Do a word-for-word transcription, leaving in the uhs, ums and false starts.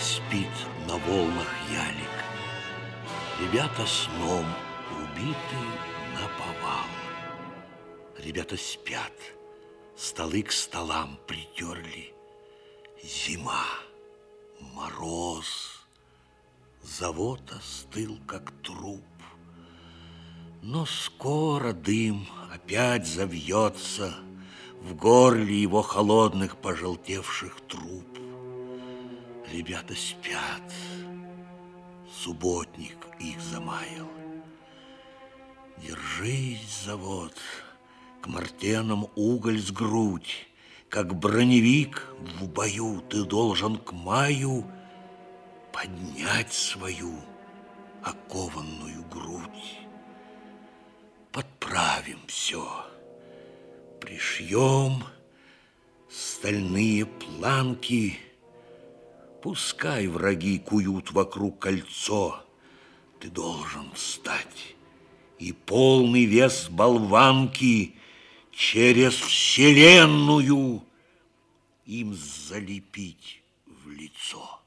спит на волнах ялик. Ребята сном убиты наповал. Ребята спят, столы к столам притерли. Зима, мороз, завод остыл, как труп. Но скоро дым опять завьется в горле его холодных пожелтевших труб. Ребята спят, субботник их замаял. Держись, завод, к мартенам уголь сгрудь, как броневик в бою ты должен к маю поднять свою окованную грудь. Подправим все, пришьем стальные планки. Пускай враги куют вокруг кольцо, ты должен встать и полный вес болванки через вселенную им залепить в лицо.